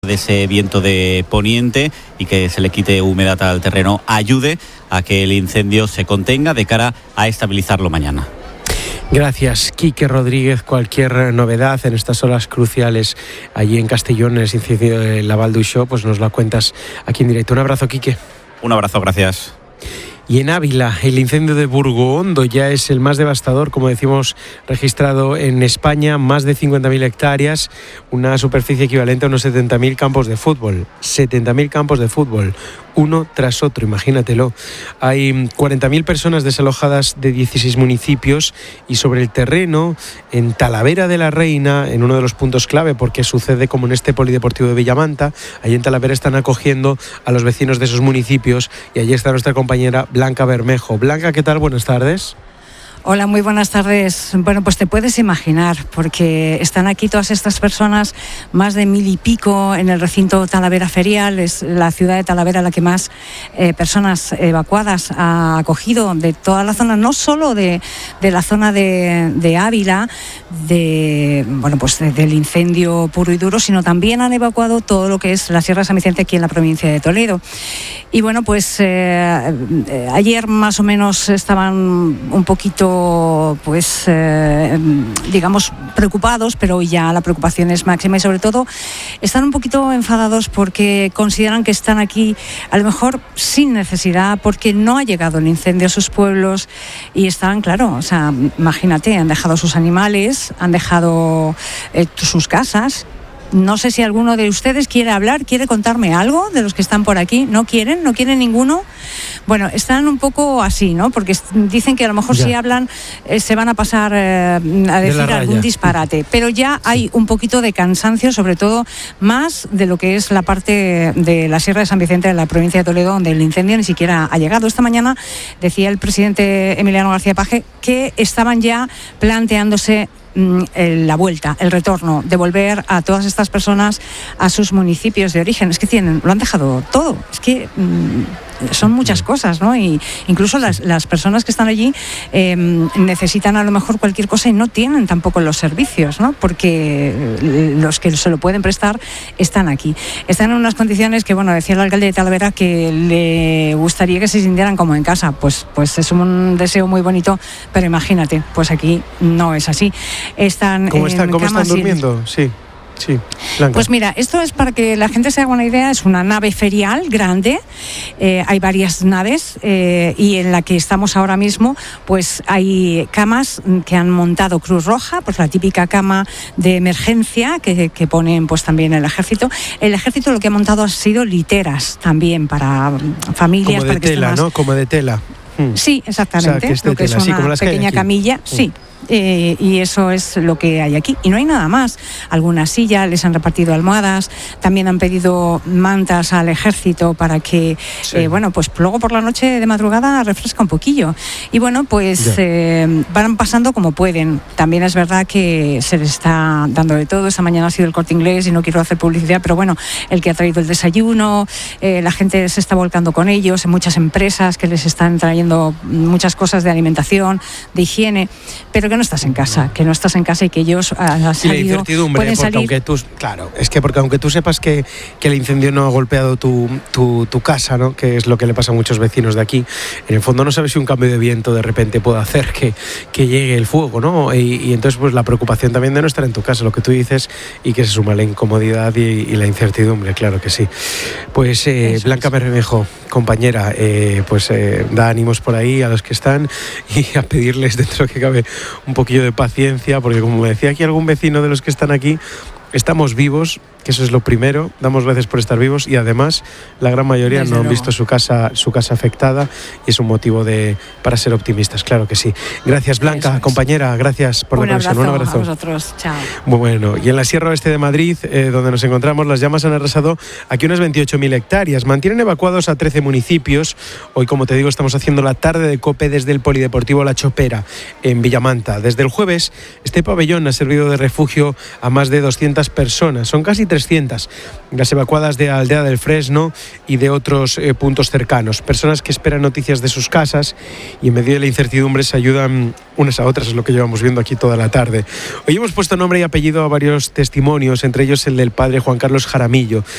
de ese viento de poniente y que se le quite humedad al terreno ayude a que el incendio se contenga de cara a estabilizarlo mañana. Gracias, Quique Rodríguez. Cualquier novedad en estas horas cruciales allí en Castellón, en el incendio de la Vall d'Uixó, pues nos la cuentas aquí en directo. Un abrazo, Quique. Un abrazo, gracias. Y en Ávila, el incendio de Burgohondo ya es el más devastador, como decimos, registrado en España, más de 50.000 hectáreas, una superficie equivalente a unos 70.000 campos de fútbol. 70.000 campos de fútbol, uno tras otro, imagínatelo. Hay 40.000 personas desalojadas de 16 municipios y sobre el terreno, en Talavera de la Reina, en uno de los puntos clave, porque sucede como en este polideportivo de Villamanta, allí en Talavera están acogiendo a los vecinos de esos municipios y allí está nuestra compañera Blanca Bermejo. Blanca, ¿qué tal? Buenas tardes. Hola, muy buenas tardes. Bueno, pues te puedes imaginar, porque están aquí todas estas personas, más de 1.000 y pico en el recinto Talavera Ferial. Es la ciudad de Talavera la que más personas evacuadas ha acogido de toda la zona, no solo de la zona de Ávila, del incendio puro y duro, sino también han evacuado todo lo que es la Sierra de San Vicente aquí en la provincia de Toledo. Y bueno, pues ayer más o menos estaban un poquito digamos preocupados, pero hoy ya la preocupación es máxima y sobre todo están un poquito enfadados porque consideran que están aquí a lo mejor sin necesidad, porque no ha llegado el incendio a sus pueblos y están, claro, o sea, imagínate, han dejado sus animales, han dejado sus casas. No sé si alguno de ustedes quiere hablar, quiere contarme algo de los que están por aquí. ¿No quieren ninguno? Bueno, están un poco así, ¿no? Porque dicen que a lo mejor si hablan se van a pasar a decir algún disparate. Pero ya hay un poquito de cansancio, sobre todo más de lo que es la parte de la Sierra de San Vicente de la provincia de Toledo, donde el incendio ni siquiera ha llegado. Esta mañana decía el presidente Emiliano García Paje que estaban ya planteándose la vuelta, el retorno, de volver a todas estas personas a sus municipios de origen. Es que lo han dejado todo. Es que son muchas cosas, ¿no? Y incluso las personas que están allí necesitan a lo mejor cualquier cosa y no tienen tampoco los servicios, ¿no? Porque los que se lo pueden prestar están aquí. Están en unas condiciones que, bueno, decía el alcalde de Talavera que le gustaría que se sintieran como en casa. Pues es un deseo muy bonito, pero imagínate, pues aquí no es así. ¿Cómo están durmiendo? Sí, Blanca. Pues mira, esto es para que la gente se haga una idea. Es una nave ferial grande, hay varias naves y en la que estamos ahora mismo pues hay camas que han montado Cruz Roja, pues la típica cama de emergencia que ponen pues también el ejército. El ejército lo que ha montado ha sido literas también para familias. Como de para tela, ¿no? Como de tela. Sí, exactamente. O sea, que es una como pequeña camilla, sí. Y eso es lo que hay aquí. Y no hay nada más. Algunas sillas, les han repartido almohadas, también han pedido mantas al ejército para que, pues luego por la noche de madrugada refresca un poquillo. Y bueno, pues van pasando como pueden. También es verdad que se les está dando de todo. Esta mañana ha sido el Corte Inglés y no quiero hacer publicidad, pero bueno, el que ha traído el desayuno, la gente se está volcando con ellos, en muchas empresas que les están trayendo muchas cosas de alimentación, de higiene, pero que no estás en casa, y que ellos han salido, y la incertidumbre, pueden porque salir. Aunque tú sepas que el incendio no ha golpeado tu casa, ¿no? Que es lo que le pasa a muchos vecinos de aquí, en el fondo no sabes si un cambio de viento de repente puede hacer que llegue el fuego, ¿no? Y entonces pues la preocupación también de no estar en tu casa, lo que tú dices, y que se suma la incomodidad y la incertidumbre, claro que sí. Pues Blanca Bermejo, compañera, da ánimos por ahí a los que están y a pedirles dentro que cabe un poquillo de paciencia, porque como me decía aquí algún vecino de los que están aquí, estamos vivos, que eso es lo primero, damos gracias por estar vivos y además la gran mayoría no han visto su casa afectada y es un motivo para ser optimistas, claro que sí. Gracias Blanca, compañera, gracias por la conexión. Un abrazo a vosotros, chao. Bueno, y en la Sierra Oeste de Madrid, donde nos encontramos, las llamas han arrasado aquí unas 28.000 hectáreas, mantienen evacuados a 13 municipios. Hoy, como te digo, estamos haciendo la tarde de COPE desde el Polideportivo La Chopera, en Villamanta. Desde el jueves, este pabellón ha servido de refugio a más de 200 personas, son casi 300 las evacuadas de Aldea del Fresno y de otros puntos cercanos. Personas que esperan noticias de sus casas y en medio de la incertidumbre se ayudan unas a otras, es lo que llevamos viendo aquí toda la tarde. Hoy hemos puesto nombre y apellido a varios testimonios, entre ellos el del padre Juan Carlos Jaramillo.